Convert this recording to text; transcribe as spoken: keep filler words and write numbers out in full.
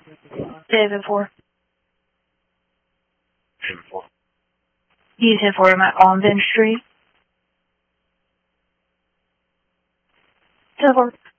David four. David four. You said for him on Bench Street. David four.